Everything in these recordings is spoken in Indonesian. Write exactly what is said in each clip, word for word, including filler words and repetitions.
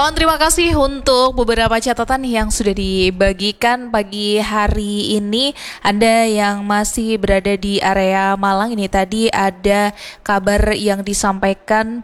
Kawan, terima kasih untuk beberapa catatan yang sudah dibagikan pagi hari ini. Anda yang masih berada di area Malang, ini tadi ada kabar yang disampaikan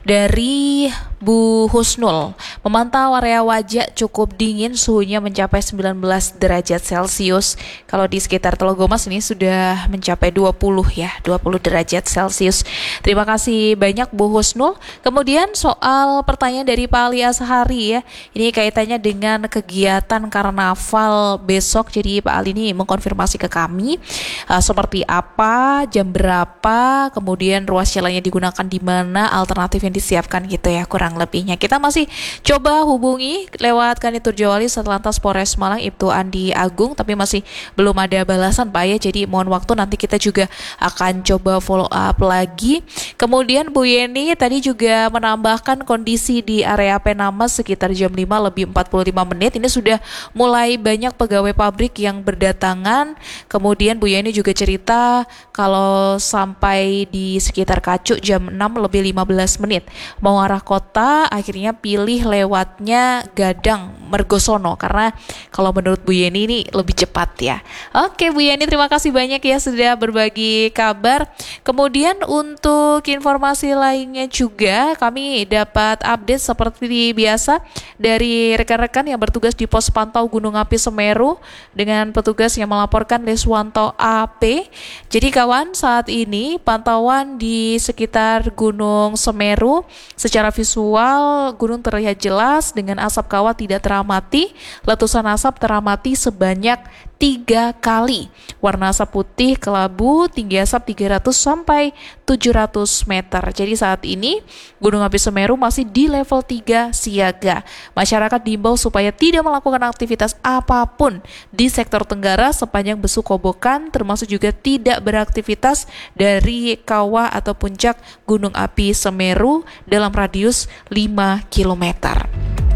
dari Bu Husnul. Memantau area Wajak cukup dingin, suhunya mencapai sembilan belas derajat Celcius. Kalau di sekitar Telogomas ini sudah mencapai dua puluh ya, dua puluh derajat Celcius. Terima kasih banyak Bu Husnul. Kemudian soal pertanyaan dari Pak Ali Ashari ya, ini kaitannya dengan kegiatan karnaval besok. Jadi Pak Ali ini mengkonfirmasi ke kami uh, seperti apa, jam berapa, kemudian ruas jalannya digunakan di mana, alternatif yang disiapkan gitu ya, kurang lebihnya. Kita masih coba hubungi lewat Kanitur Jawali Satlantas Polres Malang Ibtu Andi Agung, tapi masih belum ada balasan Pak ya. Jadi mohon waktu, nanti kita juga akan coba follow up lagi. Kemudian Bu Yeni tadi juga menambahkan kondisi di area Penamas sekitar jam lima lebih empat puluh lima menit. Ini sudah mulai banyak pegawai pabrik yang berdatangan. Kemudian Bu Yeni juga cerita kalau sampai di sekitar Kacuk jam enam lebih lima belas menit. Mau arah kota akhirnya pilih lewatnya Gadang Mergosono, karena kalau menurut Bu Yeni ini lebih cepat ya. Oke Bu Yeni, terima kasih banyak ya sudah berbagi kabar. Kemudian untuk informasi lainnya juga kami dapat update seperti biasa dari rekan-rekan yang bertugas di pos pantau Gunung Api Semeru dengan petugas yang melaporkan Leswanto A P. Jadi kawan, saat ini pantauan di sekitar Gunung Semeru secara visual gunung terlihat jelas dengan asap kawah tidak teramati, letusan asap teramati sebanyak tiga kali. Warna asap putih kelabu, tinggi asap tiga ratus sampai tujuh ratus meter. Jadi saat ini Gunung Api Semeru masih di level tiga siaga. Masyarakat diimbau supaya tidak melakukan aktivitas apapun di sektor Tenggara sepanjang Besu Kobokan, termasuk juga tidak beraktivitas dari kawah atau puncak Gunung Api Semeru dalam radius lima kilometer.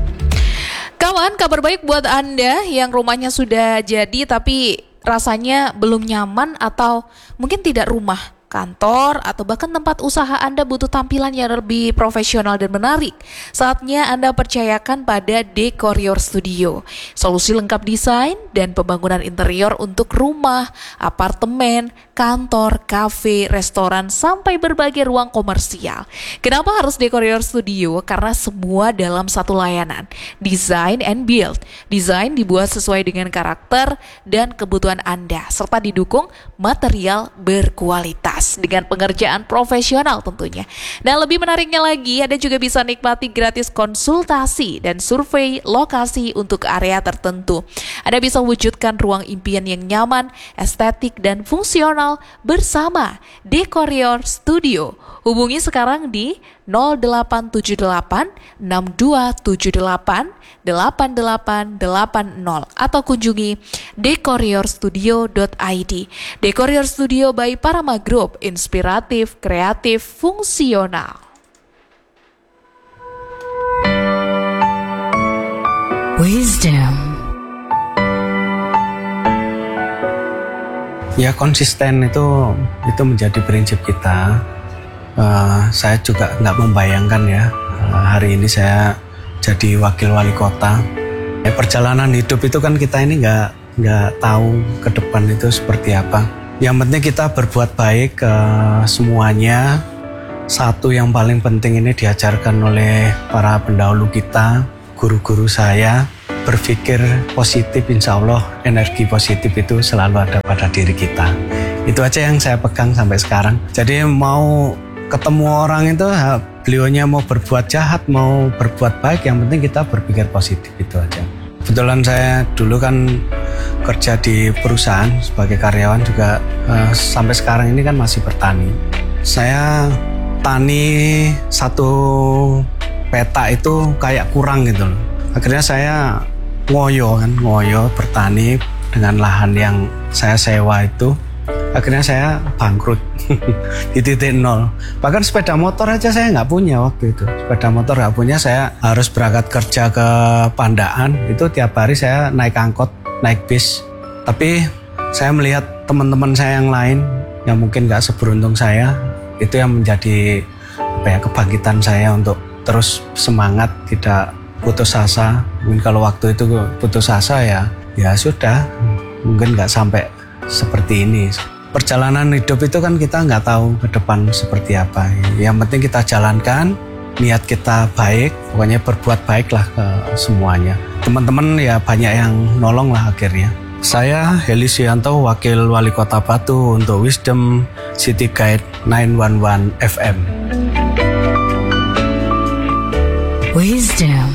Kawan, kabar baik buat Anda yang rumahnya sudah jadi tapi rasanya belum nyaman atau mungkin tidak rumah, kantor, atau bahkan tempat usaha Anda butuh tampilan yang lebih profesional dan menarik. Saatnya Anda percayakan pada Decorior Studio. Solusi lengkap desain dan pembangunan interior untuk rumah, apartemen, kantor, kafe, restoran, sampai berbagai ruang komersial. Kenapa harus Decorior Studio? Karena semua dalam satu layanan. Design and build. Desain dibuat sesuai dengan karakter dan kebutuhan Anda, serta didukung material berkualitas dengan pengerjaan profesional tentunya. Dan lebih menariknya lagi, Anda juga bisa nikmati gratis konsultasi dan survei lokasi untuk area tertentu. Anda bisa wujudkan ruang impian yang nyaman, estetik, dan fungsional bersama Decorior Studio. Hubungi sekarang di nol delapan tujuh delapan enam dua tujuh delapan delapan delapan delapan nol atau kunjungi decorior studio dot i d. Decorior Studio by Parama Group, inspiratif, kreatif, fungsional. Wisdom. Ya, konsisten itu itu menjadi prinsip kita. Uh, saya juga nggak membayangkan ya uh, hari ini saya jadi wakil wali kota. Ya, perjalanan hidup itu kan kita ini nggak nggak tahu ke depan itu seperti apa. Yang penting kita berbuat baik ke semuanya. Satu yang paling penting ini diajarkan oleh para pendahulu kita, guru-guru saya. Berpikir positif, insya Allah energi positif itu selalu ada pada diri kita. Itu aja yang saya pegang sampai sekarang. Jadi mau ketemu orang itu, beliaunya mau berbuat jahat, mau berbuat baik, yang penting kita berpikir positif, itu aja. Kebetulan saya dulu kan kerja di perusahaan sebagai karyawan juga, eh, sampai sekarang ini kan masih bertani. Saya tani satu peta itu kayak kurang gitu loh. Akhirnya saya ngoyo kan, ngoyo bertani dengan lahan yang saya sewa itu. Akhirnya saya bangkrut di titik nol. Bahkan sepeda motor aja saya nggak punya waktu itu. Sepeda motor nggak punya, saya harus berangkat kerja ke Pandaan. Itu tiap hari saya naik angkot, naik bis. Tapi saya melihat teman-teman saya yang lain yang mungkin nggak seberuntung saya, itu yang menjadi apa ya, kebangkitan saya untuk terus semangat, tidak putus asa. Mungkin kalau waktu itu putus asa ya, ya sudah, mungkin nggak sampai seperti ini. Perjalanan hidup itu kan kita nggak tahu ke depan seperti apa. Yang penting kita jalankan, niat kita baik, pokoknya berbuat baiklah ke semuanya. Teman-teman ya banyak yang nolong lah akhirnya. Saya Heli Suyanto, Wakil Wali Kota Batu untuk Wisdom City Guide sembilan satu satu F M. Wisdom.